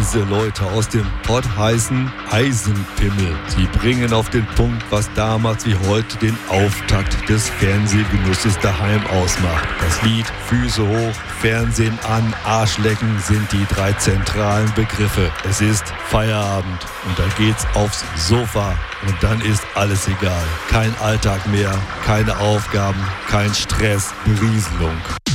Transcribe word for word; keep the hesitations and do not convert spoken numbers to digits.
Diese Leute aus dem Pott heißen Eisenpimmel. Sie bringen auf den Punkt, was damals wie heute den Auftakt des Fernsehgenusses daheim ausmacht. Das Lied Füße hoch, Fernsehen an, Arschlecken sind die drei zentralen Begriffe. Es ist Feierabend und da geht's aufs Sofa und dann ist alles egal. Kein Alltag mehr, keine Aufgaben, kein Stress, Berieselung.